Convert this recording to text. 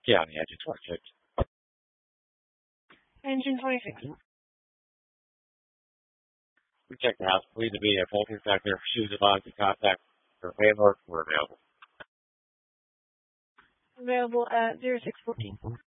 County, Engine 26. Engine 26. We check the house. Believe to be a faulty sector. Shoes advised to contact for landlord were available. Available at 0614.